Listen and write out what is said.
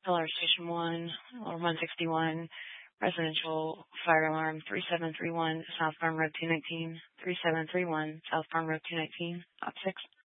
Color Station 1, or 161, residential fire alarm 3731, South Farm Road 219, 3731, South Farm Road 219, op 6.